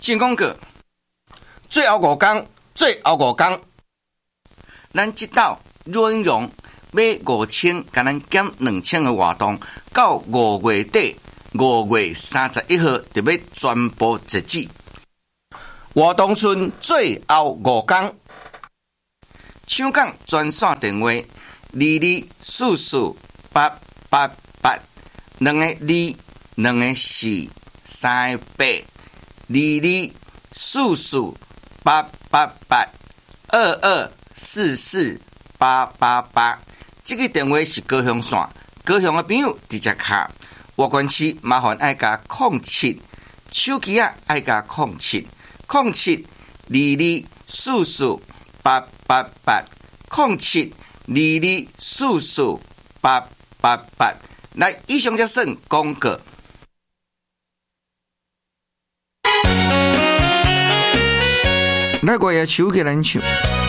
进广告，最后5天，最后5天，咱这道内容买5000，甲咱减2000的活动，到5月底，5月31号就要全部截止。活动剩最后5天，抢讲专线电话22448888，2个2，2个4，3个8，22448888，22448888。这个电话是高雄线，高雄的朋友直接卡。外关市麻烦爱加07，手机啊爱加07，0722448888，0722448888。来，以上就算广告。来，我也手给咱唱。